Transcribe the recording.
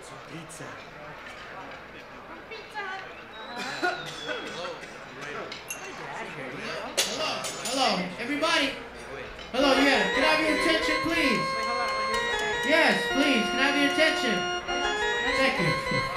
Pizza. Hello, everybody. Hello, yeah. Can I have your attention, please? Yes, please. Can I have your attention? Thank you.